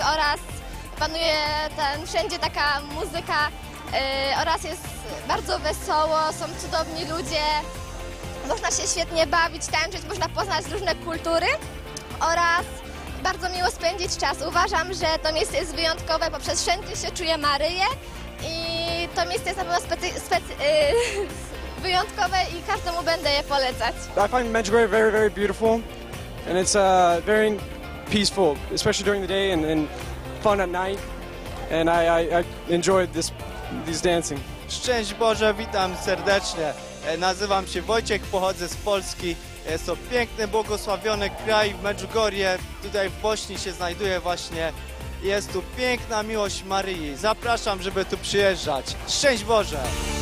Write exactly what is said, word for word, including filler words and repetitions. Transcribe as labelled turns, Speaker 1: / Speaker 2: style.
Speaker 1: oraz panuje ten, wszędzie taka muzyka yy, oraz jest bardzo wesoło, są cudowni ludzie, można się świetnie bawić, tańczyć, można poznać różne kultury oraz bardzo miło spędzić czas. Uważam, że to miejsce jest wyjątkowe, bo przez wszędzie się czuje Maryję i to miejsce jest na pewno specy, specy, yy, wyjątkowe i każdemu będę je polecać.
Speaker 2: I find Medjugorje very, very beautiful, and it's uh, very peaceful, especially during the day and, and fun at night. And I, I, I enjoyed this, this dancing.
Speaker 3: Szczęść Boże, witam serdecznie. E, Nazywam się Wojciech, pochodzę z Polski. Jest to piękny, błogosławiony kraj w Medjugorje. Tutaj w Bośni się znajduje właśnie. Jest tu piękna miłość Maryi. Zapraszam, żeby tu przyjeżdżać. Szczęść Boże!